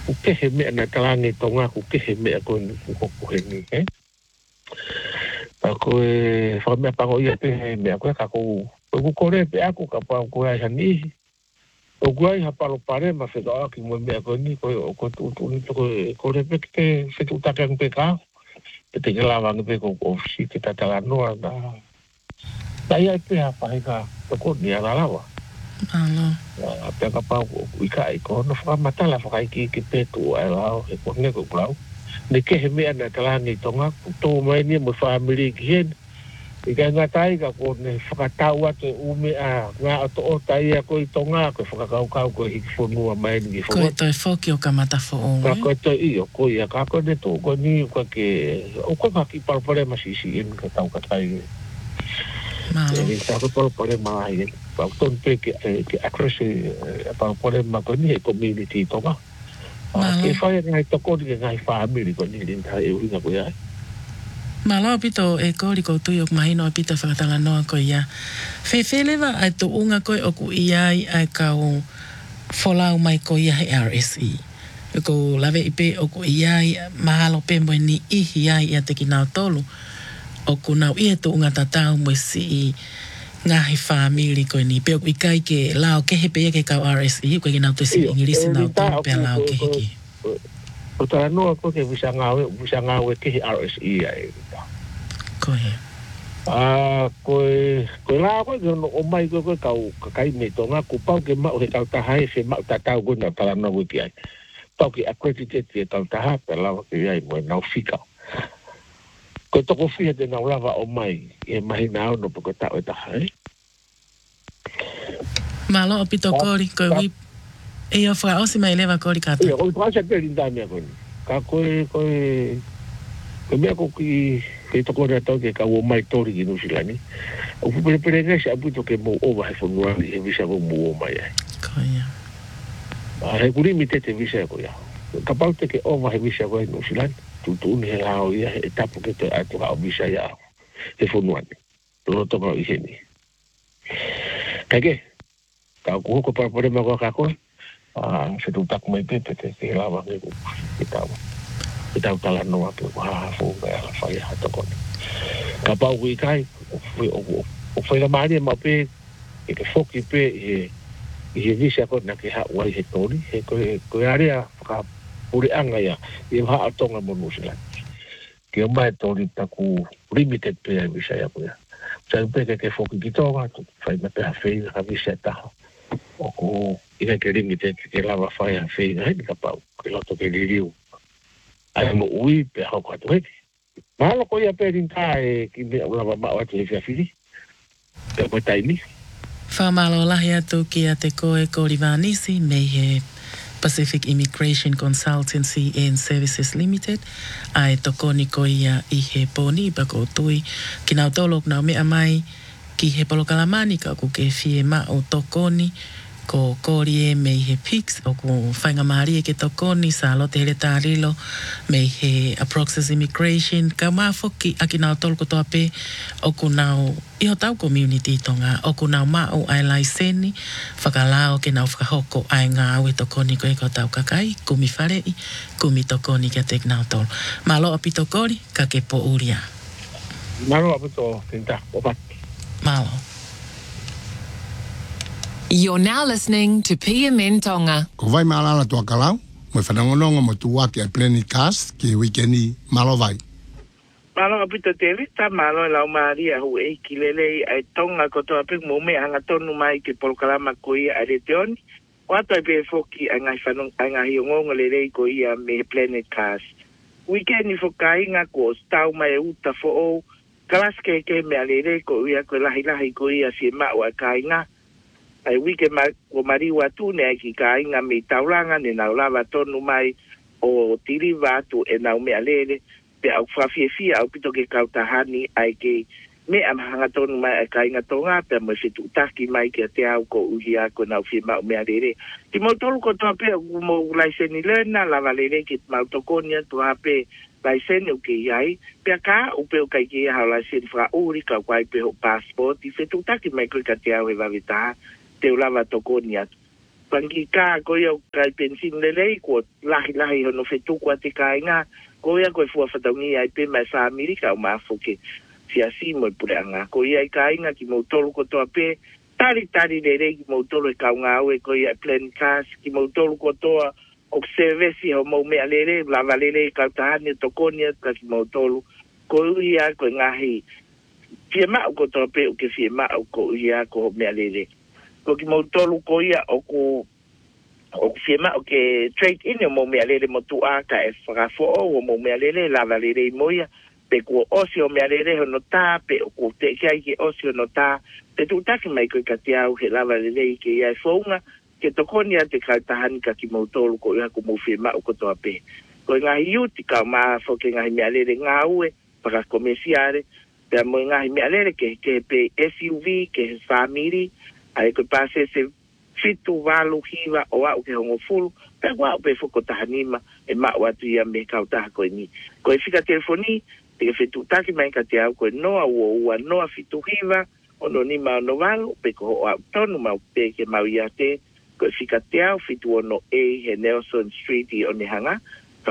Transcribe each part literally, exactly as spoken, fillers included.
ke he me na talangi tonga ku ke he me ko ni ku ko he ni he pa ko e fa me pa ko ia pe he me ko ka ko ko ko re pe aku ka pa ko ai hani o guai ha palo pare ma fe da ki mo me ko ni ko ko tu tu ni ko ko re pe ke se tu ta kan pe ka pe te la van pe ko ko si ke ta ta no da da ia pe ha pa ka ko ni ala la Malo. a pe ka pa u ka i ko no fa mata la fa ki ki pe tu ai la e ko ne ko blau ne ke he me na kala ni tonga to mai ni mo family ki hen i ka nga tai ka ko ne fa ta wa te u me a nga to o tai ko i tonga ko fa ka ka ko i fo no mai ni fo ko to e fo ki o ka mata fo o ka ko to i o ko ia ka ko ne to ko ni ko ke o ko ka ki par pare ma si si en ka ta ka tai Malo. e sa ko par pare ma ai pa ton pe ke ke across pa pore ma ko ni community to ba ke fa ya ngai to ko ni ngai family ko ni din ta e u na ko ya Malo pito e ko ri ko tu yok mai no pito fa tala no ko ya fe fe leva ai to unga ko o ku ia ai ka o fola mai ko ia R S E ko lave ipe o ku ia mahalo pe mo ni i ia ia te ki na tolu o ku na i to unga tata mo si ngahi family ko ni pe i kai ke lao ke he pe ke ka R S E ko ke na to si ingilisi na to pe lao ke ki o ta no ko ke visa ngawe visa ngawe ke R S E ai ko he a ko ko la ko no o mai ko ko ka ka kai me to nga ku pa ke ma o ke ka ta hai se ma ta ta ko na ta no ki ai pa ke accredited ke ta ta ha pe la ke ai mo na fika ko to ko fia de na lava o mai e mai na no po ko ta o ta hai Malo o pito kori ko wi e o fa o si mai leva kori ka e o pa sa pe linda me ko ka ko ko ko me ko ki ke to ko na to ke ka o mai tori ki no silani o pu pe pe ne sa pu to ke mo o va fo no e visa mo mo mai ko ya a re kuri mi te te visa ko ya ka pa te ke o va visa ko no silani tu tu ne la o ya e tapo ke te a to a visa ya e fo no ani no to ko i ni kage ka ko ko pa pore ma ko ka ko ah se tu tak mai te te te la va ke ta ta ta la no ape ha fo ga la fa ya to ko ka pa wi kai o o foi la mari ma pe e ke fo ki pe e e visa ko na ke ha wa he tori he ko ko area ka puri anga ya e ha atonga mo musila ke mai tori ta ku limited pe visa ya ko ya sa pe ke fo ki to ga fai ma pe ha fe ha visa ta o ko ina ke limited ke la va fa ya fe ga ni ka pa ke lo to ke riu ai mo ui pe ha ko to ma lo ko ya pe rin ta e ki me la va ma o te fi fi pe mo tai ni fa malo la ya to ki ate ko e ko rivanisi me he Pacific Immigration Consultancy and Services Limited ai to ko ni ko ia i he poni pa ko tui ki na tolok na me amai ki he polo kalamani ka ku ke fie ma o to koni ko korie me he pix o ko whainga maari e ke tokoni sa lo te hele tarilo me he Approxis Immigration ka maa foki aki nao tolko toa pe o ko nao iho tau community tonga o ko nao maa o ai laiseni whakalao ke nao whakahoko ai ngā au e tokoni ko e ko tau kakai kumi wharei kumi tokoni kia te nao tolo malo api tokori ka ke po uria malo api to tinta opat malo. You're now listening to P M N Tonga. Ko vai malala tua kalau, mo whanangononga mo tuwa ki a Planet Cast, ki weekendi malo vai. Malo apito te rita, malo lau maari a hu e kilele ai tonga ko toa pik mo me anga tonu mai ki polkalama ko ia a reteoni. Wato e pe foki a ngai whanong, a ngai ongonga le rei ko ia me Planet Cast. Weekendi fokai nga ko stau mai uta fo o, kalaske ke me a le rei ko ia ko lahi lahi ko ia si mao a kai nga. Ai wike ma ko mari watu ne ki ka inga me tauranga ne na lava tonu mai o tiri watu e na me alele pe au fafie fia au pito ke kautahani ai ke me am hanga tonu mai ka inga tonga pe mo fitu taki mai ke te au ko uhia ko na fi ma me alele ki mo tolu ko to pe mo laiseni lena lava lele ki ma tokonia to ape laiseni o ke ai pe ka o pe o kai ki ha laiseni fra uri ka kwai pe o passport i fitu taki mai ko ka te au e va vita te ulava tokoni atu. pangi ka ko yo kai pensin le le ko lahi lahi no fetu ko te kai nga ko ya ko fu fatongi ai pe mai sa amerika ma foke si asi mo pure anga ko ya kai nga ki mo tolu ko to pe tari tari le le ki mo tolu ka nga we ko ya plan kas ki mo tolu ko to observe si ho mo me le le la va le le ka ta ni to ko ni ka ki mo tolu ko ya ko nga hi fiema ko to pe ke fiema ko ya ko me le le ko ki mo tolu ko ia o ko o fiema o ke trade in mo me ale mo tu a ka e fra fo o mo me ale la la le mo ia pe ko o si o me ale no ta pe o ko te ki ai ke o si no ta te tu ta ki mai ko ka te au he la la le ke ia fo nga ke to ko ni ate ka ta han ka ki mo tolu ko ia ko mo fiema o ko to pe ko nga hiu ti ka ma fo ke nga me ale nga ue para comerciare pe mo nga me ale ke ke pe S U V ke family ai ko pase se fitu valu hiva o au ke hongo fulu pe wa pe foko tahanima e ma wa tu ia me ka ta ko ni ko fika telefoni te fitu taki mai ka te au ko no o wa no fitu hiva o no ni ma no valu pe ko au tonu ma pe ke ma ia te ko fika te au fitu no e he Nelson Street i o ni hanga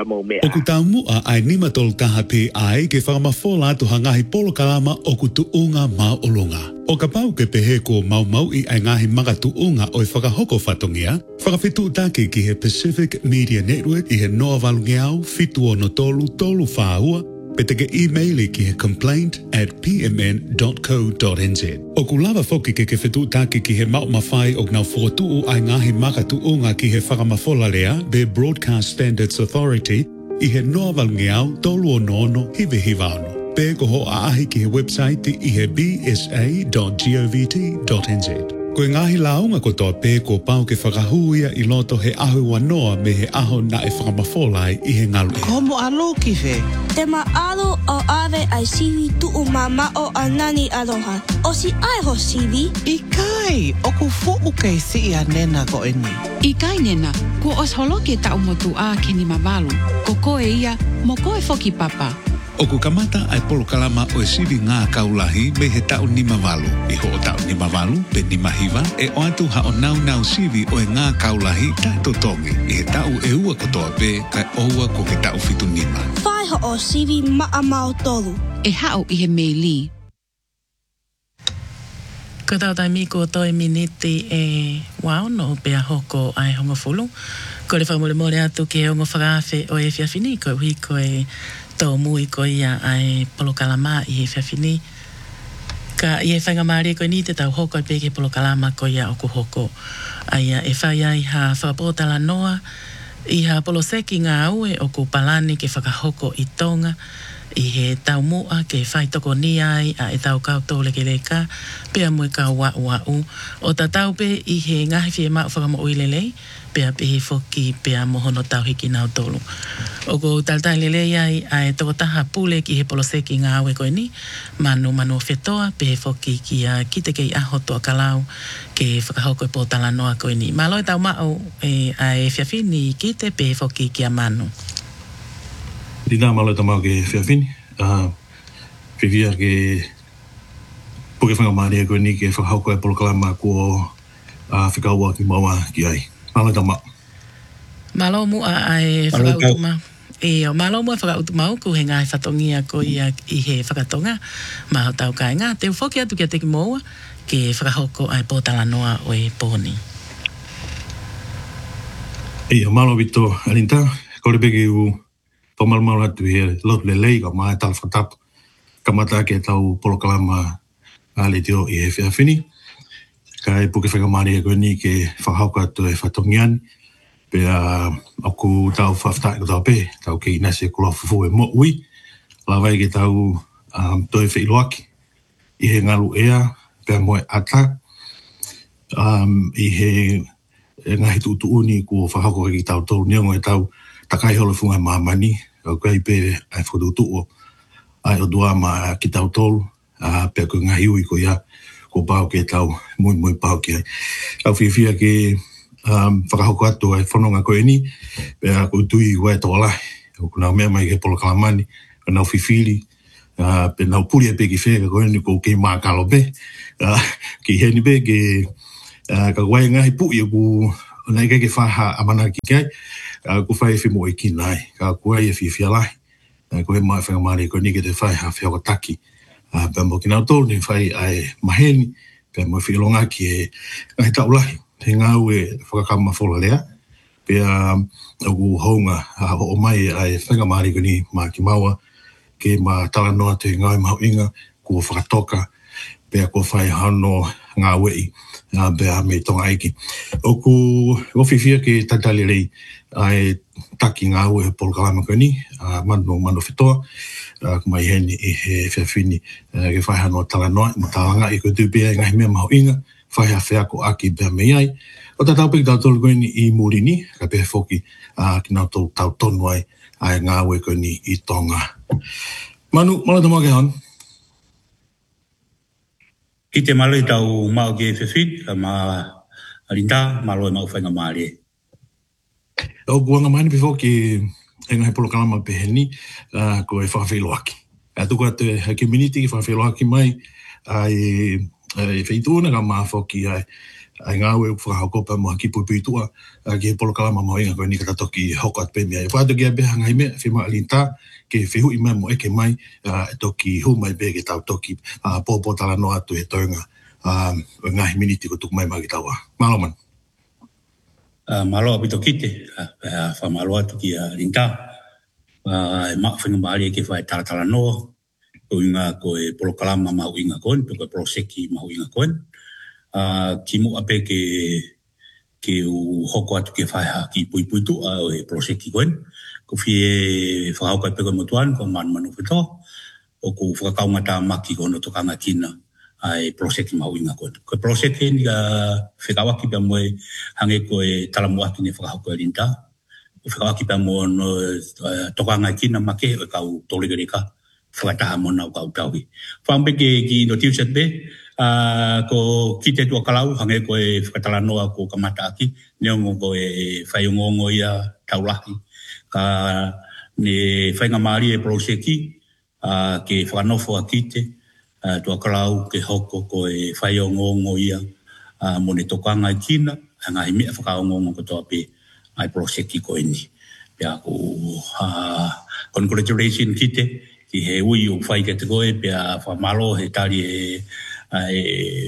Oku taumu a ai nima tol kaha pe ai ke whakamafola to hangahi polo kalama oku tuunga mau olonga. O ka pau ke pehe ko mau mau i ai ngahi manga tuunga o i whakahoko whatongia, whakawhitu take ki he Pacific Media Network i he noa valungiau fitu o no tolu tolu whaua, pe teke e-maili ki he complaint at p m n dot co dot n z. O ku lava foki ke ke whetu take ki he mau mawhai o ngau whotu ai ngahi maka tuunga ki he whakamafola lea be Broadcast Standards Authority i he noa valungiau tolu o nono hive hivano. Pe ko ho a ahi ki he website i he b s a dot govt dot n z. Ko ngahi launga ko toa pe ko pau ke whakahuia i loto he ahu wanoa me he aho na e whakamafolai i he ngalu. Komo alo ki whe? Te ma alo o ave ai siwi tu o mama o anani aloha. O si ai ho siwi? I kai, o ku fuku kei si ia nena ko e ni. I kai nena, ko os holoke ta umotu a ke ni mavalu. Ko koe ia, mo koe foki papa. O ku kamata ai polo kalama o e siwi ngā kaulahi me he tau ni mavalu. I ho o tau ni mavalu pe ni mahiwa e o atu ha o nau nau siwi o e ngā kaulahi tato tongi. I he tau e ua kotoa pe kai oua ko ke tau fitu nima. Whai ho o siwi maa mau tolu. E hao i he mei li. Ko tau tai miko toi miniti e waono pe a hoko ai hongo fulu. Ko le whamole more atu ke hongo whakawhi o e whiawhini ko hui ko e tau mui ko ia ai polo kalama i he whiawhini. Ka i e whainga maari ko ni te tau hoko i peke polo kalama ko ia o ku hoko. Ai e whai ai ha whapotala noa i ha polo seki ngā aue o ku palani ke whakahoko i tonga. I he tau mua ke whai toko ni ai a e tau kau tōle ke leka pea mui kau wa ua u. O ta tau pe i he ngahi whie mau whakamo uilelei pea pe he whoki pea mohono tau hiki nau tolu. O ko taltai lelei ai a e toko taha pule ki he poloseki ngā aue koe ni manu manu whetoa pe he whoki ki a kite kei aho toa kalau ke whakahoko e pōtala noa koe ni. Maloi tau mau e a e whiawhini kite pe he whoki ki a manu. Dina malo tamau ke whiawhini. Uh, whiwhia ke puke whangamāria koe ni ke whakahauko e polokalama ko uh, whikaua ki maua ki ai. Malo tamau. Malo mua ai whakautuma. E o malo mua whakautuma ku he ngai whatongia ko ia i he whakatonga. Maho tau kai ngā. Te whoki atu kia teki moua ke whakahauko ai pōtala noa o e pōni. E o malo vito alinta. Kore peke u Pamalmau atu he lot le lei ka mai tal whatapu. Ka mata ke tau polokalama a le teo i he whiawhini. Ka e puke whakamari e koe ni ke whahauka atu e whatongian. Pe a aku tau whaftai ko tau pe. Tau ke inase ko lau fufu e mo ui. Lawai ke tau um, toi whiloaki. I he ngalu ea. Pe a moe ata. Um, I he e ngahi tuutu uni ko whahauka ki tau tau niongo e tau takai holo funga mamani. O kai pe ai whututu o ai o dua ma ki tau tolu a pe ko ngahi ui ko ia ko pao ke tau mui mui pao ke ai. Au whiwhia ke um, whakahoko atu ai whanonga koe ni pe a ko tui wai tola o kuna mea mai ke polo kalamani ka nau whiwhiri uh, pe nau puri e pe ki whega koe ni ko ke mākalo pe uh, ki heni pe ke uh, ka wai ngahi pui o ku Nei ke ke whaha amana ki kai, ku whai whi mo i ki nai, ka kua i a whiwhia lai. Ko he mai whanga maari ko ni ke te whai ha whia taki. Pea mo ki nao tō ni whai ai maheni, pea mo whilonga ki e ngahi tau lahi. He ngau e whakakama whola lea. Pea o hounga o mai ai whanga maari ko ni ma ki maua, ke ma tala noa te ngau i mau inga, ko whakatoka, pea ko whai hano ngā wei, pea me tonga aiki. O ku ofiwhia ke tatali rei ai taki ngā ue he Polokalama kani, manu manu whitoa, kumai heni i he whiawhini, ke whai hano tala noa, ma tālanga i ko tūpea ngahi mea mau inga, whai ha whea ko aki pea me ai. O tā taupiki tau tolu koeni i Murini, ka pēhe whoki ki nau tau tau tonu ai, ai ngā ue koeni i Tonga. Manu, mana tamā ke hon? Ki te malo i tau mau ki e whiwhit, ka ma arinta, malo e mau whainga maare. O kuanga maini pifo ki e ngahi Polokalama peheni, ko e whawhiloaki. A tuku atu e community ki whawhiloaki mai, ai e whituna ka maa whoki ai, ai ngā ue whakahokopa mo haki puipuitua, ki he Polokalama mo inga koe ni katatoki hoko at pēmia. E whātu ki a beha ngai mea, whima alinta, ke whihu i mai mo eke mai, e toki hu mai be ke tau toki pōpō tala no atu he toinga ngahi miniti ko tuku mai magi taua. Malo man. Malo apito kite, wha malo atu ki a rinta, e mak whinga maari e ke whae tala tala noa, ko inga ko e Polokalama mau inga koen, ko e Proseki mau inga koen. Ki mu ape ke ke u hoko atu ke whae ha ki pui pui tu a e Proseki koen, ko fie whakauka e peko motuan, ko manu manu whitoa, o ko whakakaunga tā maki ko no tokanga kina ai Proseki mau inga koen. Ko e Proseki ni ka whekawaki pia moe hange ko e talamuaki ne whakauka e rinta, ko whekawaki pia moe no tokanga kina make o kau tōregereka, whakataha mona o kau tauhi. Whampeke ki no tiuset be, Uh, ko kite tua kalau hange ko e whakatala noa ko kamata aki neongo ko e whaiungongo ia taulahi ka ne whainga maari e Proseki uh, ke whakanofo a kite uh, tua kalau ke hoko ko e whaiungongo ia uh, mo ne tokanga i kina hanga hi mea whakaungongo ko toa pe ai Proseki ko eni pia ko uh, congratulation kite ki he ui o whai ke te koe pia whamalo he tari e ai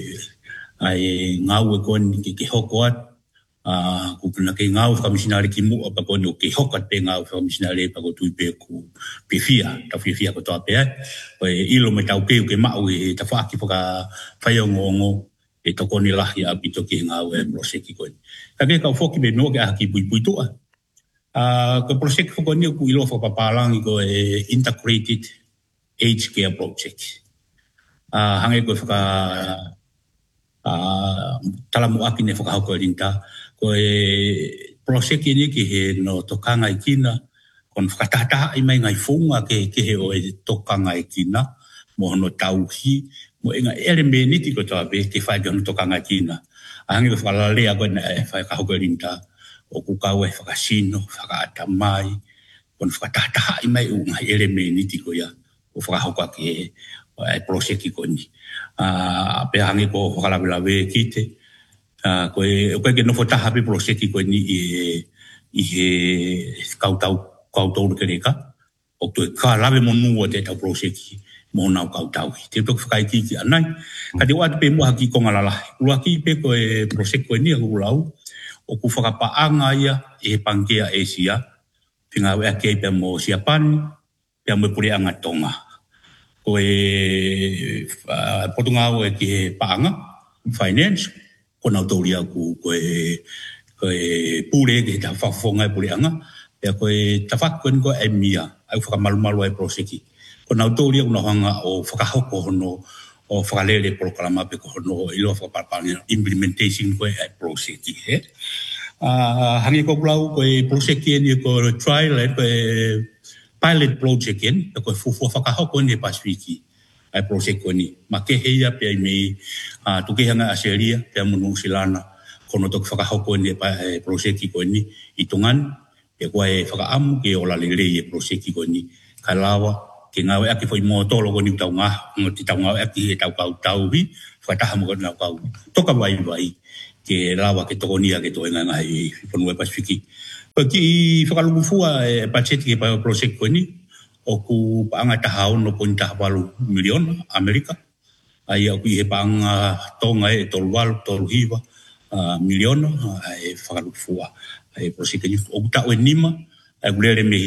ai ngau e kon ki ki hoko at a ku kuna ke ngau ka misinari ki mu apa kon ki hoko at pe ngau ka misinari pa ko tu pe ku pe fia ta fia fia ko to pe o ilo me tau pe ke mau e ta fa ki ka fai ngongo e to kon la ya pi to ki ngau e Proseki kon ka ke ka foki be no ke aki pui pui to a ko Proseki ko ni ku ilo fa papalang ko e integrated aged care project. Uh, hange ko whaka uh, talamu aki ne whakahauko rinta. Ko e Proseki ni ki he no tokanga i kina, kon whakatataha i mai ngai whunga ke, ke he o e tokanga i kina, mo hono tauhi, mo inga ere me niti ko toa be, ke whai hono tokanga i kina. A hange ko whakalarea ko e whakahauko rinta, o kukau e whakasino, whakaatamai, kon whakatataha i mai unga ere me niti ko ia, o whakahauko ke he, ai Proseki ko ni a pe hangi ko whakalawe kite a ko e ko ke no fotaha pe Proseki ko ni i i he kautau kautau kereka o to ka lave monu o te tau Proseki mo na kautau te to whakai ki anai ka te wat pe mo haki ko ngalala lu aki pe ko e Proseki ko ni ko lau o ku whakapaanga ia e Pangea Asia pinga we ake pe mo Siapan pe mo pure anga Tonga ko e uh, Portungao e ki paanga finance ko na autoria ku ko e ko e pure ke ta fafonga pure anga e ko e ta fakon ko e mia ai fa malu malu e Proseki ko na autoria no hanga o fakahoko no o fakalele Polokalama pe ko no ilo fa parpanga implementation ko e Proseki he ah uh, hangi ko blau ko e Proseki ni ko trial e ko e pilot project in ko fu fu whakahoko ni Pasifiki ai project ko ni ma ke heia pe me a tu ke hanga Australia pe munu silana kono to whakahoko ni project ko ni i Tongan pe ko e whakaamu ke ola lele e project ko ni kalawa ke ngau aki foi mo tolo ko ni tau nga ngoti tau ngau aki tau kau tau hi whataha mo na kau toka vai vai ke lawa ke tokonia ke to nga ngai Whanua Pasifiki pa ki whakaluku fua e pacheti ke pa project ko ni o ku paanga tahau no pointa walu milion Amerika ai o ki he paanga tonga e tolwal tolhiva milion ai whakaluku fua ai project ni o ta o nima ai gulere me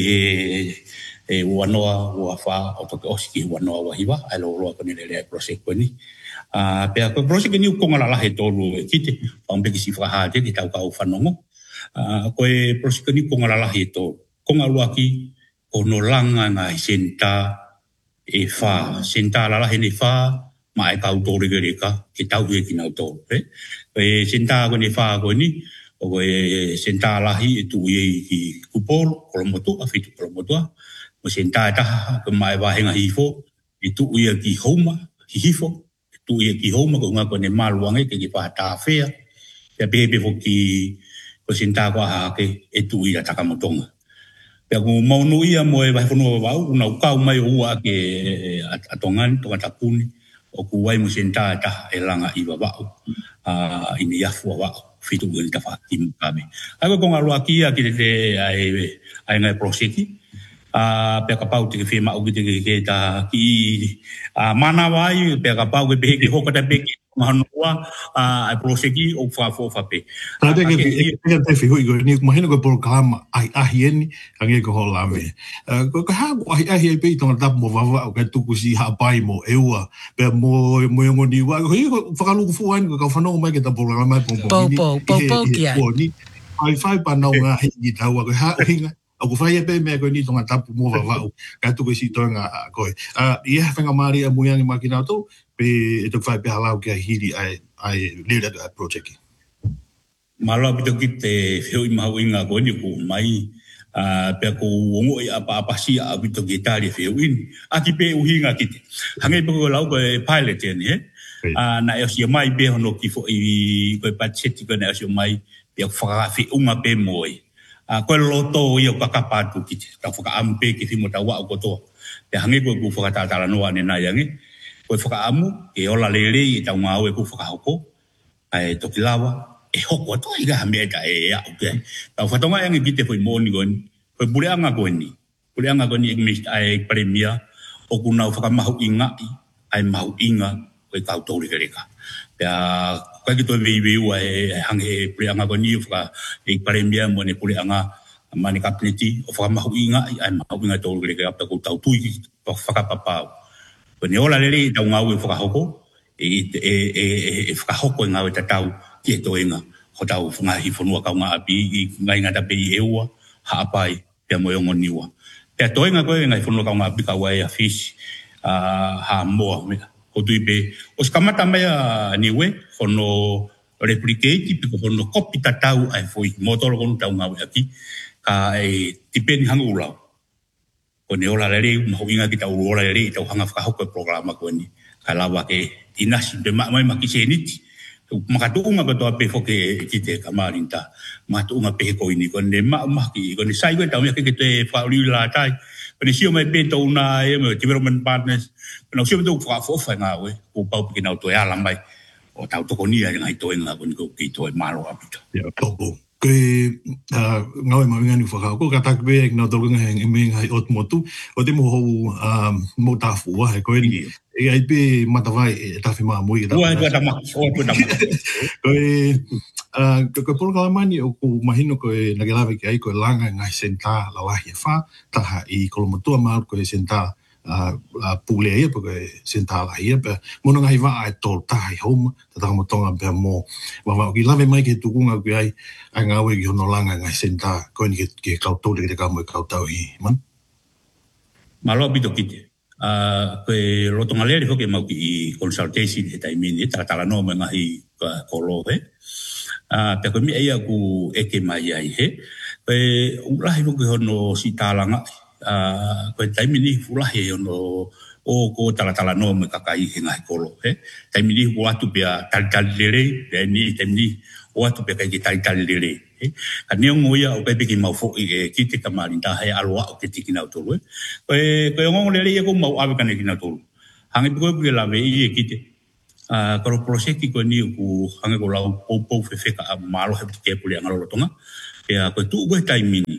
e wanoa wa fa o toke oski wanoa wa hiwa ai lo lo ko ni le project ko ni a pe ko project ni ko ngala la he tolu e kite pa un peki sifra ha te ki tau ka o fanongo a ko e project ni ko ngala la he to ko ngalo aki ko no langa na senta e fa senta la la he ni fa ma e ka u to re ka ki tau he ki na to pe e senta ko ni fa ko ni o e senta la hi tu ye ki kupol ko mo to afitu ko mo to mo senta ta ko mai va henga hifo i tu ia ki homa hifo tu ia ki homa ko nga ko ne maluange ke ki pa ta fea ya bebe fo ki ko senta ko ha ke e tu ia ta ka motonga pe ko mo no ia mo e va fono va una ka mai ua ke atongan to ta puni o ku wai mo senta ta e langa i va va a ini ya fu va fitu ngi ta fa kim kame ako ko ngalo aki aki te ai ai ngai proseki a pe ka pau te ke fema o te ke ta ki a mana vai pe ka pau ke be ke hokata be ki manua a proseki o fa fo fa pe ta te ke ke te fi hui go ni imagino ko por kama ai ahien ange ko hola me ko ka ha ai ai pe to ta mo va va ka tu ku si ha pai mo eua pe mo mo ngo ni wa ko fa lu fu an ko fa no mai ke ta por kama po po po po po ki ai ai fa pa no nga hi ta wa ha hinga o ko fai pe me ko ni tonga tapu mo va va ka tu ko si tonga ko a ia fanga mari a muiang i makina to pe e to fai pe halau ke hiri ai ai leader da project malo bito kite feu i mawinga ko ni ko mai a pe ko ngo i apa apa si a bito gitari feu in aki pe uhinga kite hange pe ko lau ko pilot ni he a na e si mai be hono ki fo i ko pacheti ko na si mai pe fa fi unga pe moi a ko loto yo kakapatu kiti ta fuka ampe ki fimo ta wa ko to te hangi ko ku fuka ta ta no ane na yangi ko fuka amu e ola lele i ta nga we ku fuka hoko ai to kilawa e hoko to i ga me ta e ya okay ta fa to nga yangi kite foi moni gon ko bule anga ko ni bule anga ko ni mi ai premia o ku na fuka mahu inga ai mahu inga ko ka to ri ka ya ko ki to vi vi wa hange pre anga ko ni fa e premia mo ne pre anga mani kapniti o fa ma huinga ai ma huinga to le ka ko tau tu fa fa pa pa ko ni ola le ta nga we fa hoko e e e fa hoko nga we ta tau ki to inga ho tau nga hi fo no ka nga api nga nga ta pe ewa ha pai pe mo yo ni wa pe to inga ko nga fo no ka nga api ka wa ya fish a ha mo o tuipe os kamata mea niwe hono replicate piko hono copy tatau ai foi motor kon tau ngau aki ka e tipeni hangu ulau ko ne ola lere mo winga kita ola lere tau hanga fa hoko programa ko ni kala wa ke inas de ma mai makiseniti makatu unga ko to pe foke kite kamarinta matu unga pe ko ini ko ne ma ma ki ko ni sai ko tau me ke te fa ri la tai Pero si me pento una development partners, pero si me tu fa fo fa nga we, ko pa ki na to ya la mai. O ta to ko ni ya ngai to nga ko ki to malo apita. Ya to ke nga we ma nga ni fa ko ka tak be na to nga heng me ngai ot motu, o te mo ho mo ta fu wa ko ni. E ai be mata vai ta fi ma mo i ta. Wa ta ma, o ta ma. Ko e Uh, ko por ka mani o ku mahino ko e nagelave ke ai ko langa ngai senta la wa hi fa ta ha i ko mo tu ma ko senta a a pule ia porque senta la ia pe mo ngai va ai to ta hi home ta ta mo tonga pe mo wa va ki lave mai ke tu kunga ku ai anga we ki no langa ngai senta ko ni ke ka to de ka mo ka ta hi man malo bito kite a ko lo tonga le ko ke mau ki consultation e tai mini ta ta la no me ngai ko lo he a pe ko mi ia ku e ke mai ai he pe ulahi ko hono sitalanga a ko tai mini ulahi hono o ko tala tala no me ka kai he ngai kolo he tai mini ko atu pia tal tal lere pe ni tai mini o atu pe kai ki tai tali lele. Ka neo ngoia o kai pe ki mau fo i ki te kamarinta hei aloa o ke tiki nau tolu. Koe koe ngongo lele ia ko mau awe kane ki nau tolu. Hangi pe koe pe lawe i e ki te. Karo proseki koe ni ku hangi ko lau pou pou fe fe ka malo he te puli angalo tonga. Pea koe tu koe taimini.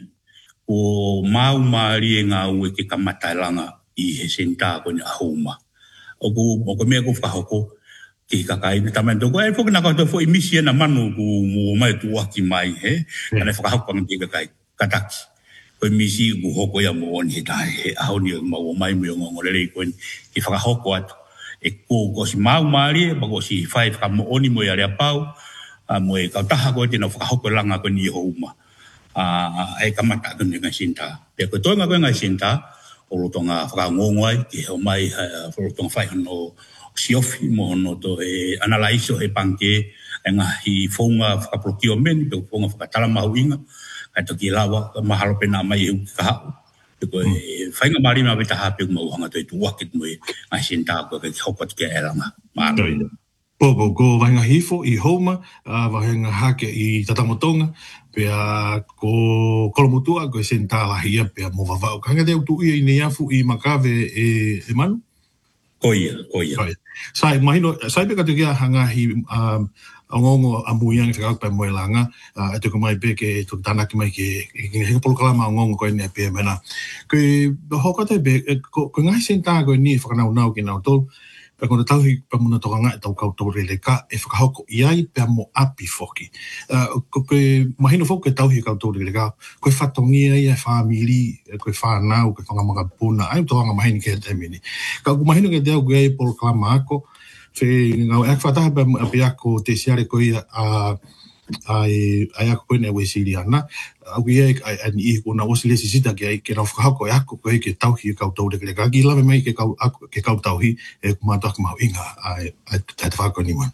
Ko mau maari e ngā ue ke kamatailanga i he senta koe ni ahuma. O ku o ko mea ko whakahoko ki kakai ni tamen to ko e foka na ko to fo imisi na manu ku mo mai tu aki mai he kana whakahoko ng ki kakai kataki ko imisi ku hoko ya mo on he dai he au ni mo mai mo ngolele ko ki whakahoko atu e ko ko si mau mari ba ko si fai ka mo oni mo ya le pau a mo e ka taha ko te na whakahoko langa ko ni houma a e kamata ko ni sinta pe ko to nga ko nga sinta o lo tonga whakangongai ki o mai o lo tonga whai no siofi mo no to e analaiso e panke e ngahi whonga whakaprokio meni pe whonga whakatala mahuinga kai toki lawa mahalo pena mai e uki kahau pe ko e whainga marima weta hape kumauhanga to e tuwakit mo e ngai sinta ko ke hokot ke elanga maano Popo, ko wahinga hifo i Houma, uh, wahinga hake i Tatamotonga, pea ko Kolomutua, ko e senta lahia, pea mo wawao. Ka hanga te utu ia i neafu i Makawe e, e manu? Koia, koia. Sai, mahino, sai peka te kia hanga hi um, ongongo amuiang te kakpa moe langa, uh, e tuku mai pe ke tuku tanaki mai ke ke heka polokalama ongongo koe ne pe mena. Ko hokate pe, ko, ko ngai senta koe ni whakanau nau ki nau tolu, pe kona tauhi pa muna toka ngā e tau koutou rele ka e whakahoko iai pe mo api foki. Uh, ko koe mahino foku e tauhi koutou rele ka, koe whatongia ia e whamiri, koe whanau, koe whangamaka puna, ai toanga mahini ke te mini. Ka ku mahino ke te au koe e polo klama ako, whe ngau e whataha pe api ako te siare koe a ai ai ako koe ne we siri ana, au ia ai ni i kona osi lesi sita ki ai ke rau whakahoko e ako koe ke tauhi e koutou rele ka, ki lawe mai ke kau ke kautauhi e kumata ku mau inga ai ai te whako ni man.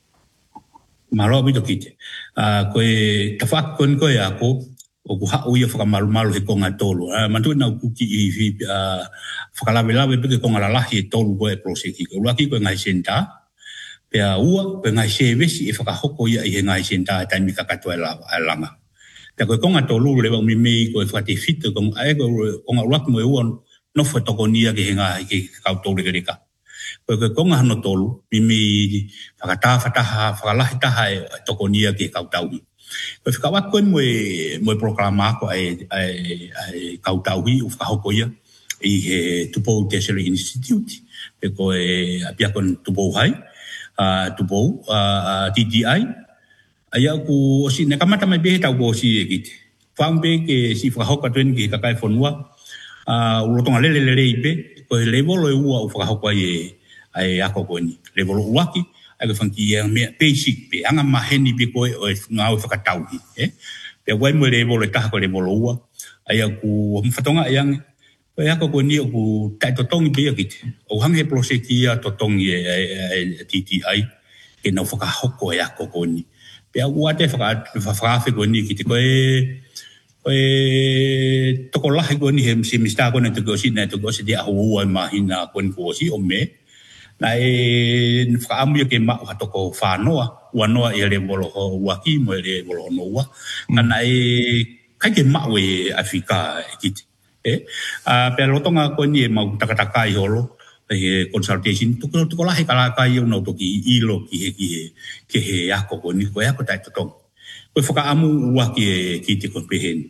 Malo bito kite. Ah koe te whako ni koe ako o ku hau ia whakamalu malu he konga tolu. Ah mantu na kuki i vi ah whakalawe lawe peke konga lalahi e tolu koe proseki. Ko laki koe ngai senta. Pea ua koe ngai sevesi e whakahoko ia i he ngai senta e taimi kakatua e langa. Pea koe konga tolu lewa umi mei koe whakate fita konga ae koe konga laki mo e ua nofo toko nia ke he ngai ke kautou reke reka. Koe koe konga hano tolu, mimi whakataha whataha, whakalahi taha e toko nia ke kautauhi. Koe whikawakoen mo e mo e proklama ako ai ai kautauhi u whakahoko ia i he Tupou Tertiary Institute, pe koe apiakon Tupou hai, Tupou T T I, ai aku osi ne kamata mai behe tau ko osi e kite. Whambe ke si whakahoka tuen ki kakai whanua, ulotonga lele lele ipe, koe levolo e ua u whakahoko ai e ai ako koe ni. Levolo uaki, ai koe whanki ia mea basic pe, anga maheni pe koe o e ngāo e whakatauhi. Pea wai mo levolo e taha koe levolo ua, ai aku mwhatonga e ange, koe ako koe ni o ku tai totongi pe ia kite. O hange proseki ia totongi e T T I, ke nau whakahoko e ako koe ni. Pea ua te whakawhawhi koe ni kite koe, koe toko lahi koe ni he si mista koe na tuko si, na tuko si te ahu ua mahina koe ni koe si o me. Na e whakaamu ia ke mau hatoko whanoa, ua noa e le wolo ho uaki, mo e le wolo no ua. Kana e kai ke mau e Afrika e kite. Pea lotonga koe ni e mau takataka i holo, he consultation, tuko tuko lahi kalaka i unau toki ilo ki he ki he, ki he ako koe ni, koe ako tai totonga. Koe whakaamu uaki e kite koe peheni.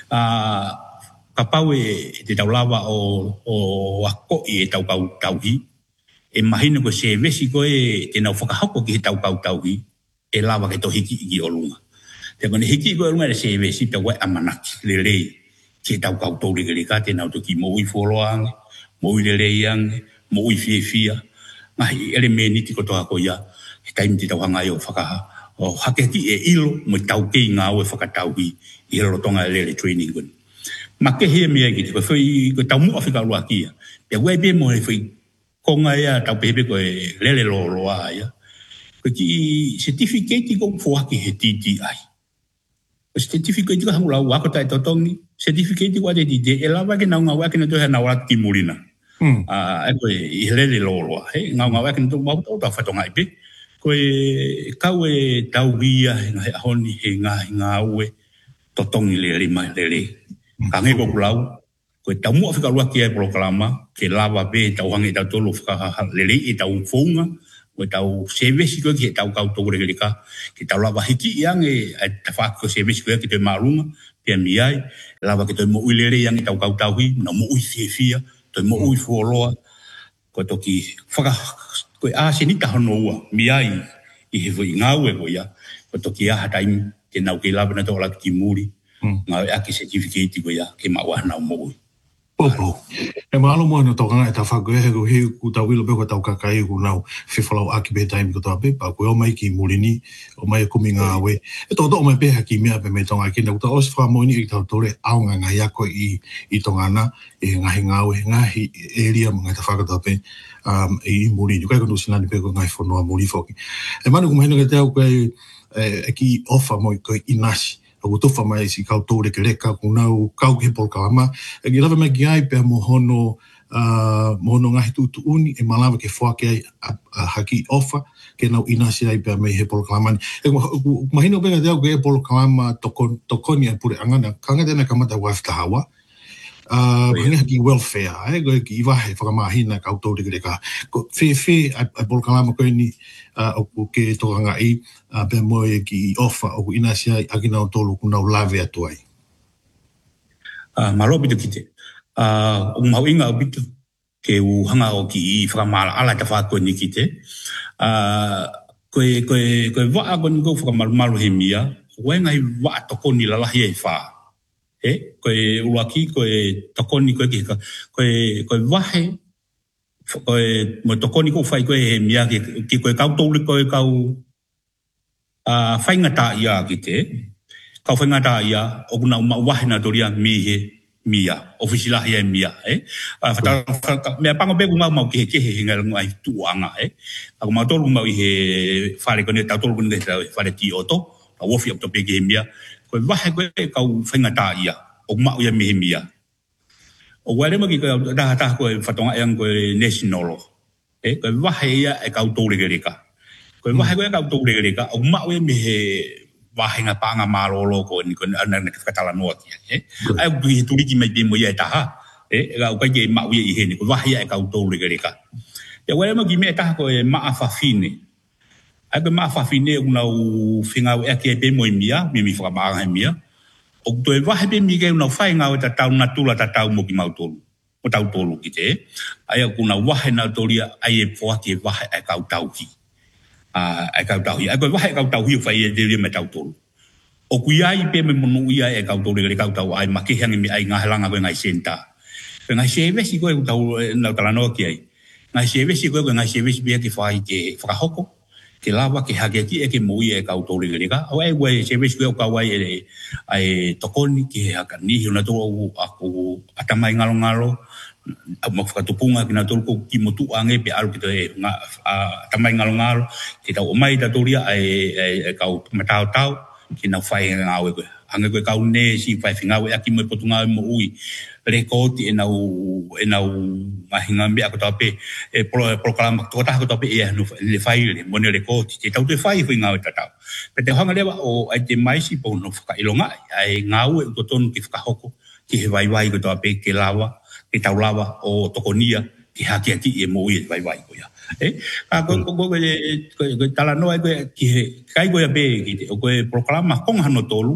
Ka pau e te taulawa o, o ako i e tau kau tauhi, e mahina koe se vesi koe te nau whakahoko ki he tau kau tauhi, e lawa ke to hiki i olunga. Te kone hiki i olunga e se vesi pe wai amanaki le lei, ki he tau kau tau rege reka, te nau toki mo ui wholoange, mo ui le lei ange, mo ui fie fia, ngahi ele meni tiko toha ko ia, he taimi te tau hanga i o whakaha, o haketi e ilo, mo tau kei ngā o e whakatauhi, i he rotonga e lele training kone. Ma ke hea mea ki te koe whai, koe tau mua whika lua kia, pe wai be mo he whai konga ia, tau pepe koe lele lo loa ia, koe ki certificate ko fuaki he T T I. Koe certificate ko hangu lau wako tai totongi, certificate ko ate T T I, e lawa ke nau ngā wake na tohe na wala timurina. E koe i lele lo loa, he, ngau ngā wake na tohe mau tau tau whatonga ipe, koe kau e tau ia he honi he ngā ngā ue totongi le le mai le le. Ka nge ko kulau, koe tau mua whika lua ki e polokalama, ke lava be tau hangi tau tolo whika le le i tau whaunga, koe tau sevesi koe ki he tau kau tōre le ka, ke tau lava hiki iange e ta whaka ko sevesi koe ki te marunga, pia mi ai, lava ke toi mo ui le le iange tau kau tau hi, na mo ui sefia, toi mo ui fuoloa, koe toki whaka, koe a senita hono ua, mi ai, i he fwoi ngau e koe ia, koe toki a hataimi, ke nau ke lava na tō laki ki muri, ngau e aki certificate koe ia, ke maua nau mo ui. Popo. E mahalo mo na tokanga e ta whaku e he ko he ku tau wilo peko tau kakai ku nau whiwhalau aki be taimi ko toa pepa, koe o mai ki murini, o mai e kumi ngā awe. E tō tō o mai peha ki mea pe me tonga kina, ku ta osi whamoini i tau tore au ngā ngā iako i, i tonga na, e ngahi ngā awe, ngahi area mga ta whakatoa pe um, i murini. Kai kono sinani peko ngai whanua muri foki. E manu kumahina ke te au koe e ki ofa mo i koe inasi. Aku tofa mai si kau tōre ke reka, ku nau kau ke polokalama. E ki lawa mai ki ai pia mohono, uh, mohono ngahi tūtu uni, e malawa ke whake ai a, a haki ofa, ke nau inasi ai pia mai he polokalama. E kumahino penga te au ke he polokalama tokon, tokoni ai pure angana, kanga tēnā kamata wafta hawa. Uh, Hangi haki welfare, eh, koe ki iwahe whakamahina kau tōre ke reka. Ko whe whe ai, ai polokalama koe ni, uh, o ke tokanga i, uh, pe moe ki ofa o ku inasi ai akina o tolu ku nau lave atu ai. Uh, Maro bitu kite. Uh, o mau inga o bitu ke u hanga o ki i whakamala ala ta whako ni kite. Uh, koe, koe, koe waa ko ni kou whakamalu malu he mia, koe ngai waa toko ni lalahi e whaa. Eh, koe uaki, koe tokoni koe ki, koe, koe wahe, koe mo tokoni ko whai koe he mia ki, ki koe kau tōle koe kau uh, whaingata ia ki te, kau whaingata ia, o kuna uma wahe na toria mi he mia, ofisilahi e mia, eh. Uh, Whata, mea pango peku mau mau ki he kehe he ngai ngai tuanga, eh. Ako mau tolu mau i he whare kone, tau tolu kone te whare ti oto, a wofi ap to peke he mia, koe wahe koe kau whaingata ia, o mau ia mihe mia. O wale maki koe taha taha koe whatonga eang koe national, eh, koe wahe ia e kau tōre ke reka. Koe wahe koe kau tōre ke reka, o mau ia mihe wahenga panga marolo koe ni koe anana katala noa kia, eh. Ai o tuhi turiki mai demo ia e taha, eh, e kau kai ke mau ia i hene, koe wahe ia e kau tōre ke reka. Ia wale maki mea taha koe maa whawhine, ai koe maa whawhine o nau whingau e ke pe moi mia, mi mi whakamaanga he mia, o toi wahe pe mi kei nau whaingau e ta tau natula ta tau mo ki mautolu, o tau tolu ki te, ai o kuna wahe nau toria ai e poaki e wahe e kau tau ki, e kau tau hi, ai koe wahe e kau tau hi o whai e te me tau tolu. O kui ai pe me monu ia e kau tolu e kau tau ai makehangi mi ai ngahelanga koe ngai senta. Koe ngai sevesi koe tau nau talanoa ki ai, ngai sevesi koe koe ngai sevesi bea ki whai ke whakahoko, ke lava ke hake ki e ke mui e kau tōre ke reka. Au e wai se wesi koe o kau ai e ai tokoni ki haka nihi una tō au aku atamai ngalo ngalo, au mawhakatupunga ki nga tōru ko ki motu ange pe alu ki tō e atamai ngalo ngalo, ki tau o mai ta tōria e kau matao tau, ki nga whai ngau e koe. Ange koe kau ne si whai whingau e aki mo potu ngau e mo ui, rekoti e nau e nau mahinga me ako tape e proklama to ta ko tape e no le faile mo ne rekoti te tau te fai foi ngau ta pe te hanga lewa o ai te mai si po no ka ilonga ai ngau e to tonu ki ka hoko ki he vai vai ko tape ke lava ke tau lava o tokonia ki haki ati e mo i vai vai ko ya eh ka ko ko ko ko tala no ai ko ki kai ko ya be ki o ko proklama kong hano tolu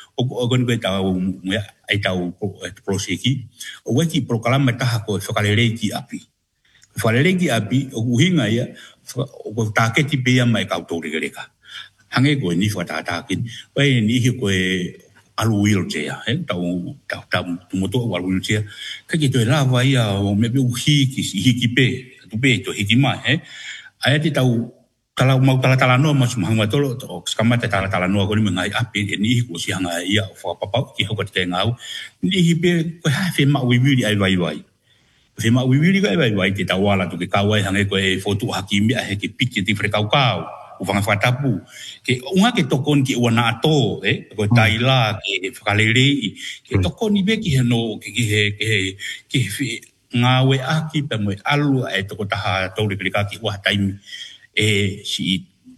o ko ni tau me ai tau proseki o weki proklama taha ko whakarere ki api whakarere ki api o uhinga ia o ko taketi pia mai kau tōre ke reka hange ko ni whatatakin wai ni hi ko alu wheelchair eh tau tau tau tumoto alu wheelchair ka ki to lava ia o me uhi ki hiki pe tu pe to hiki mai eh ai te tau kalau mau tala-tala noa mas mahanga tolo o skamata tala-tala noa ko ni ngai api ni ko si hanga ia o papa ki ho ko te ngau ni hipe ko ha fe ma wiwiri ai vai vai fe ma wiwiri ai vai vai te tawala to ke kawai hanga ko e foto hakimi a he ki piki ti frekau kau o vanga fatapu ke unga ke tokon ki wana ato eh ko taila ke fakaleri ke tokon ni be ki no ki he ke ki ngawe aki pe mo alu ai to ko taha to ri ka ki wa taimi e si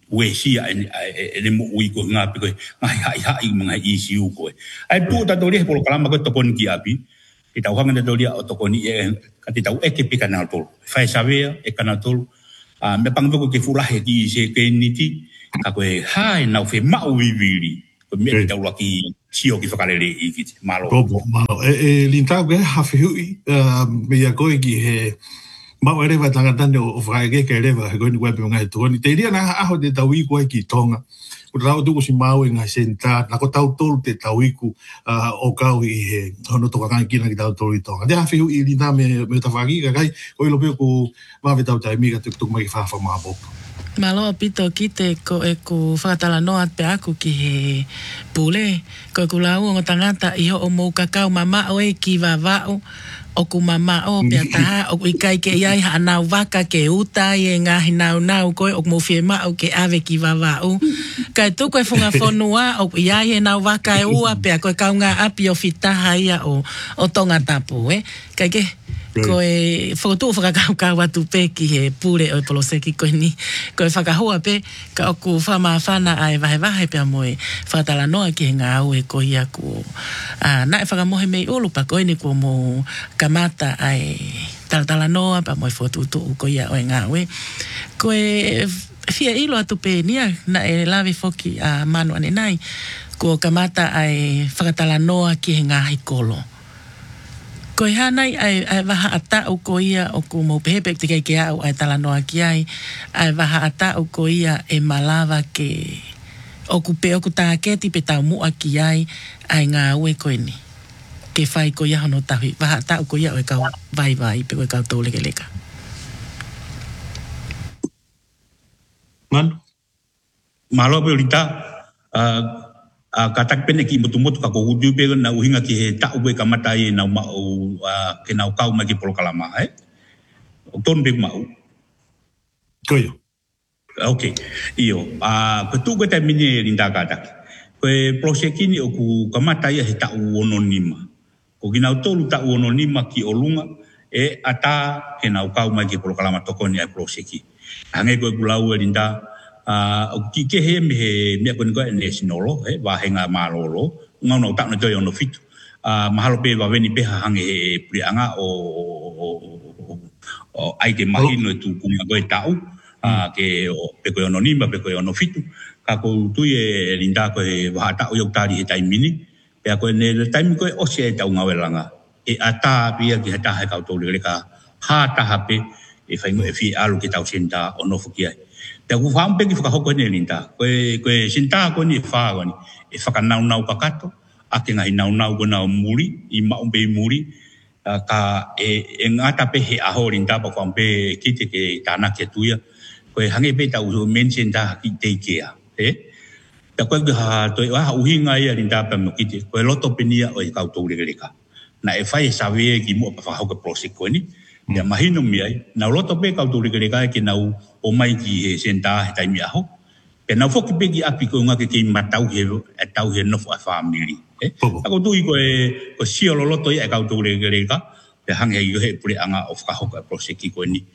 we si ai e mo ui ko nga pe ko ngai hai hai mga isi u ko ai tu ta dori polo kalama ko to kon ki api e tau hanga dori o to kon e ka te tau e ke pika na tol fai sabe e kana tol a me pang ko ke fula he ki se ke ni ti ka ko hai na fe ma ui vili ko me tau la ki sio ki fakale le i ki malo malo e linta ge ha fe hui me ya ko ki he ma were va tanga tande o fraige ke leva go ni web nga to ni te ria na aho de tawi ko ki tonga o rao tu si mau nga senta na ko tau tol te tawiku o kau i he hono to ka ki na ki tau tol i tonga de afi i linda me me ta fagi ga kai ko lo pe ko va ve tau tai mi ga tu tu mai fa fa ma bo Malo pito kite ko e ku whakatala noa pe aku ki he pule. Ko e ku lau o tangata iho o mou kakao mama o e ki wawao. O ku mama o pia taha o ku ikai ke iai ha nau waka ke uta i e ngahi nau nau koe o ku mo fie mao ke ave ki wawao. Kai tu koe funga whonua o ku iai e nau waka e ua pia koe kaunga api o fitaha ia o, o tonga tapu eh. Kai ke ko e whakatu o whakakau atu pe ki he pure o e poloseki koe ni. Ko e whakahua pe ka o ku whama whana a e wahe wahe pia mo e whakatala noa ki he ngā au e ko ia ku. Uh, na e whakamohe mei ulu pa koe ni ko mo kamata a e talatala noa pa mo e whatutu u ko ia o e ngā au e. Ko e fia ilo atu pe nia na e lawe whoki a uh, manu ane nai. Ko kamata a e whakatala noa ki he ngā hikolo. Ko i hanai ai, ai waha ata o ko ia o ko mo pehepe te kei ke au ai tala noa ki ai. Ai waha ata o ko ia e malawa ke o ku pe o ku tāketi pe tau mua ki ai ai ngā ue koe ni. Ke whai ko ia hono tahui. Waha ata o ko ia o e kau vai vai pe koe kau tō leke leka. Man, malo pe ulita, uh, Uh, katak pene ki motu-motu ka ko hudu pe na uhinga ki he ta ue ka matai na ma o uh, ke na kau ma ki polo kalama eh o ton be ma koyo okay io a uh, ko tu ko ta mini linda katak ko prosekini o ku ka matai he ta anonima ko gina tolu ta anonima ki olunga e ata ke na kau ma ki polo kalama to ko ni ai proseki ange ko gulau linda Uh, ki ke he me he me ko ngo national he wa henga malolo ngau no tak no joy no fit uh, mahalo pe wa veni pe hange he pri anga o o ai te mahino tu ku ngo tau uh, ke o pe ko no nimba pe ko no fit ka ko tu e linda ko he wa ta o tari he tai mini pe ko ne tai mi ko o se tau ngau langa e ata pia ki ta ha ka to le ka ha ta ha pe e fa ngo e fi alu ki tau senta o no fukia te ku whaam peki whakahoko ne linta. Koe, koe sinta ko ni whaa ko ni. E whakanau-nau kakato. Ake ngahi nau-nau ko nau muri. I maumpe muri. Uh, ka e, e ngata pe he aho linta pa whaampe kite ke tāna ke tuia. Koe hange pe tau mention ta ki te ikea. E? Ta koe ha toi waha uhinga ia linta pa mo kite. Koe loto penia o i kau tau reka. Na e whai sawe ki mua pa whahoka prosek ko ni. Ya mahino mi ai na loto pe kau tu reke kai ke nau o mai ki he senta he tai mi aho pe na foki pe ki api ko nga ke ki matau he e tau he no fa family e ako tu i ko e ko si lo loto ia kau tu reke ka pe hange i he pure anga of ka hoka proseki ko ni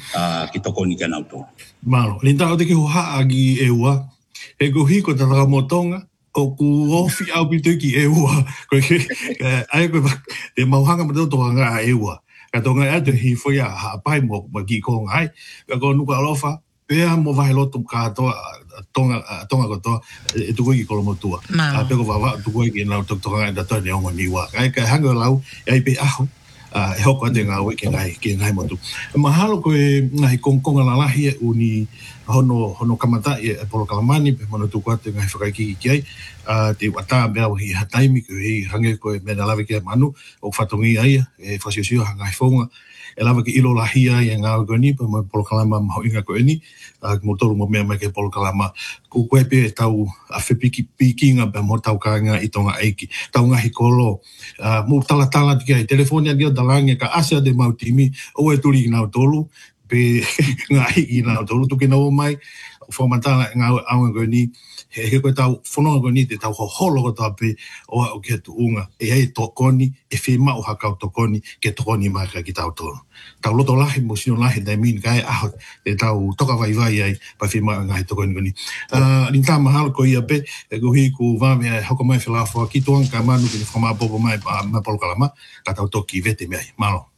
a ki toko ni kana auto malo linda o te ki ho ha agi e ua e go hi ko ta ra motonga o ku ofi au pi ki e ua ko ke ai ko e mauhanga mo to nga e ua ka tonga e te hi foi a hapai mo mo ki ko ngai ka ko nuka alofa pe mo vai loto ka to tonga tonga ko to e tu ki ko mo tua a pe ko va va tu ko ki na to to ngai da to ne o ni wa kai ka hanga lau e pe aho e ho ko te nga we ki ngai ki ngai mo tu mahalo ko e ngai kong kong la la hi uni hono hono kamata e polo kalamani pe mo tu ko te ngai fa ki ki ai a te wata bea hi hataimi ko hi hange ko me na lave ke manu o fatongi ai e fasio hanga fonga e lava ki ilo lahia ia nga goni pa mo polo kalama mo inga ko ni a mo tolu mo me me ke polo kalama ku ko pe tau a fe piki pikinga pe mo tau kanga i tonga aiki tau nga hikolo a mo tala tala ki telefonia dia dalange ka asia de mautimi o e tuli na tolu pe nga i na tolu tu ke no mai Fomatala ngā aunga koe ni, he he koe tau whanonga koe ni te tau hoholo ko tape o o ke tu unga, e hei tokoni, e whi mau hakau tokoni, ke tokoni mai ka ki tau tono. Tau loto lahi mo sino lahi dai min kai aho, te tau toka vai vai ai, pa whi mau ngai tokoni koe ni. Ni tā mahalo ko ia pe, e kuhi ku vāme ai hoko mai whilawha, ki tuang ka manu ki ni whamā bobo mai, mai polokalama, ka tau toki vete mei, malo.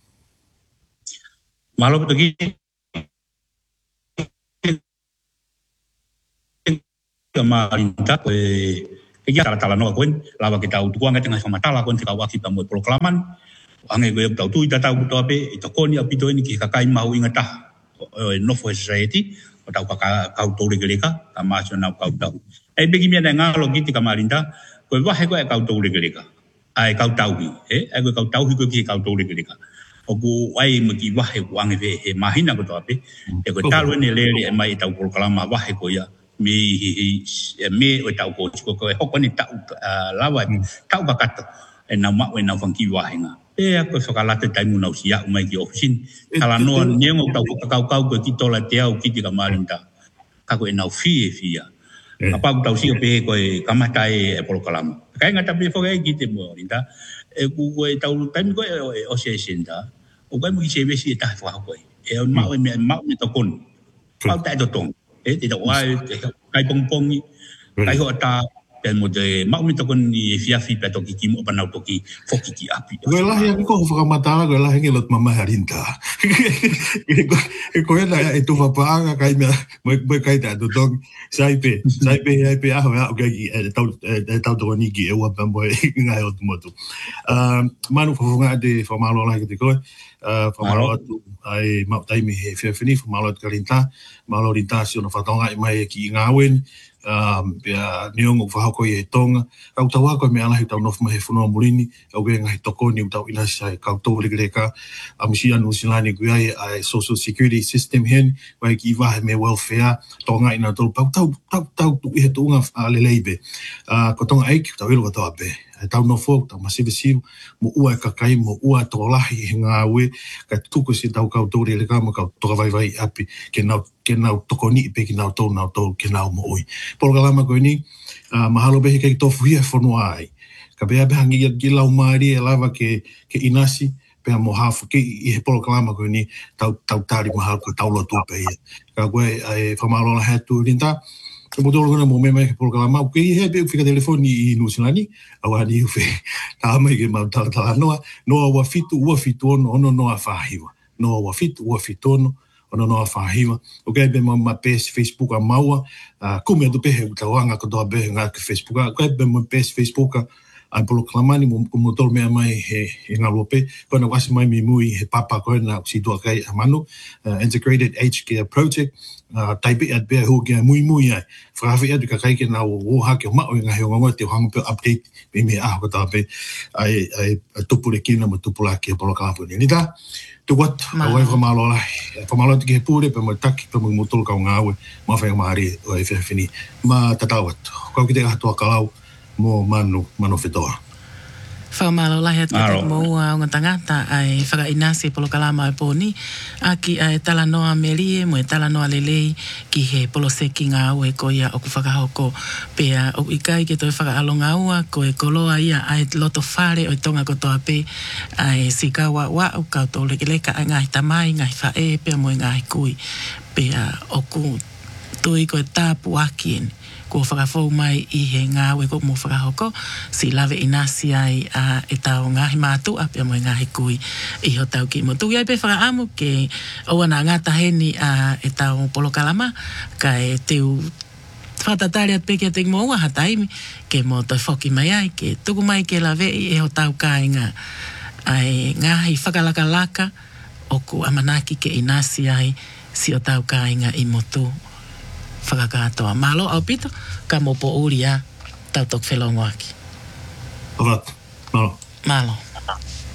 Malo toki, marinta ko e e ya tala no ko lava ke tau tuanga tenga famatala ko te ka waki pa mo proklaman ange go tau tu ita tau to ape ito koni apito ni ki ka kai mau ingata no for society o tau ka ka to le geleka ka ma so na ka tau e begi mi na ngalo ki ka marinta ko wa he ko ka to le geleka ai ka tau hi e ai ko ka tau hi ko ki ka to le geleka o ko ai mo ki wa he wange ve he mahina ko to ape e ko talo ne le e mai tau proklama wa he ko ya me me o tau ko ko ko hoko ni tau lawa tau ka kato e na ma we na fanki wa hinga e ko so kala te taimu na usia mai ki ofisin kala no nyengo tau ko ka ka ko ki tola te au ki ka marinda ka ko na fi fi ya apa tau si pe ko ka mata e polokalama ka nga tabe fo ki te mo rinda e ku ko tau taimu ko o se sinda o ka mo ki se be si ta fa ko e ma we ma me to kon pa ta do tong e te wai kai pong pong ni kai ho ta pe mo de ma mi to kon ni fia fi pe to ki mo pa na to ki fo ki ki api ko la ya ko fa mata ko la he lot mama harinta e ko ela e tu va pa kai me mo mo kai ta do dog sai pe sai pe ai pe a o ki e ta e ta do ni ki e wa pa mo nga o mo tu um manu fo nga de fo malo la ki ko uh famalo tu ai mau tai mi he fia fini famalo kalinta malo rinta si ona fatonga mai ki ngawen um pia niongo fa ko ye tonga au tawa ko me ala hitau no fa he funo mulini au ge ngai tokoni utau ina sai ka to legreka amsia no silani ku ai ai social security system hen vai ki va me welfare tonga ina to tau tau tau tu he tonga ale leibe a ko tonga ai ki tau lo to ape tau no fo tau masive si mo ua ka kai mo ua to lahi nga we ka tuku si tau ka to le ka mo ka to vai vai api ke na ke na tokoni pe ki na to na to ke na mo oi por galama ko ni mahalo be ke to fia fo no ai ka be be hangi ki lau mari e lava ke ke inasi pe mo hafu ke i por galama ko ni tau tau tari mahalo ko tau lo tu pe ka ko ai fa malo la hatu rinta mo tolo na mo me me por galama ke he be fica telefoni no silani au ani fe ta mai ke ma ta ta no no wa fitu wa fitu no no no afahiwa no wa fitu wa fitu no ono no afahiwa o ke be ma page Facebook a maua como do pe ta wanga ko do be nga ke Facebook ko be ma page Facebook a polo clamani mo mo tolo me mai he nga lope ko na wasi mai mi mui he papa ko na si do kai amano integrated aged care project uh type at be ho ge mui mui ai fra fi at ka kai ke na o ha ke ma o nga he ngo te hang pe update me me a ko ta pe ai ai tupule kina mo tupula ke polo kapu ni ta tu wat awai fa malo la fa malo ke pure pe mo tak pe mo motul ka ngawe ma fa mari o e fini ma tatawat ko ki te ha to kalau mo manu manu fitoa Whamalo lahi atu te moua o ngā tangata ai whakainasi polo kalama e pōni aki ai tala noa melie mo e tala noa lelei ki he polo seki ngā au e koia o ku whakahoko pea o ikai ke toi whakaalonga ua ko e koloa ia ai loto whare o i tonga kotoa pe ai sikawa wa o kautou lekeleka ai ngahi tamai ngahi whae pea mo e ngahi kui pea o ku tui ko e tāpu akien ko whakafou mai i he ngā we ko mo whakahoko si lawe inasi ai a e tau ngahi mātu a pia mo e ngahi kui i ho tau ki mo tui ai pe whakaamu ke o ana ngā taheni a e tau polo kalama ka e teu whatatari at peke te mo ua hataimi ke mo toi whoki mai ai ke tuku mai ke lawe i e ho tau kāinga ai ngahi whakalakalaka o ku amanaki ke inasi ai si o tau kāinga i motu whakakatoa. Malo au pito, ka mo po uri a tau tok whelongo aki. Alright, malo. Malo.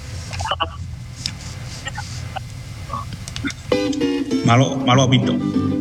Malo, malo au pito.